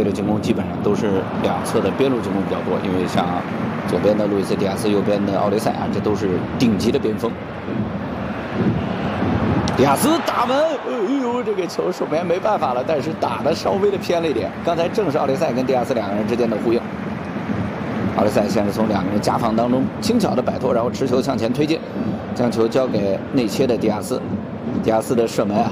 队的进攻基本上都是两侧的边路进攻比较多，因为像左边的路易斯·迪亚斯，右边的奥雷塞啊，这都是顶级的边锋。迪亚斯打门，哎呦，这个球守门员没办法了，但是打的稍微的偏了一点。刚才正是奥雷塞跟迪亚斯两个人之间的呼应。奥雷塞先是从两个人夹防当中轻巧的摆脱，然后持球向前推进，将球交给内切的迪亚斯。迪亚斯的射门啊，